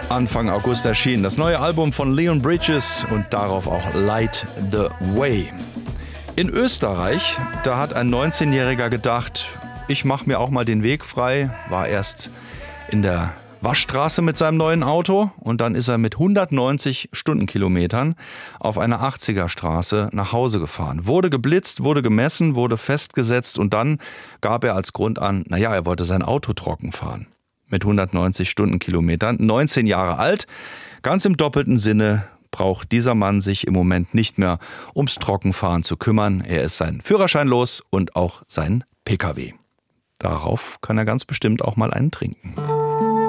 Anfang August erschien das neue Album von Leon Bridges und darauf auch Light the Way. In Österreich, da hat ein 19-Jähriger gedacht, ich mache mir auch mal den Weg frei, war erst in der Waschstraße mit seinem neuen Auto und dann ist er mit 190 Stundenkilometern auf einer 80er Straße nach Hause gefahren. Wurde geblitzt, wurde gemessen, wurde festgesetzt und dann gab er als Grund an, er wollte sein Auto trocken fahren. Mit 190 Stundenkilometern, 19 Jahre alt, ganz im doppelten Sinne braucht dieser Mann sich im Moment nicht mehr ums Trockenfahren zu kümmern. Er ist seinen Führerschein los und auch sein Pkw. Darauf kann er ganz bestimmt auch mal einen trinken.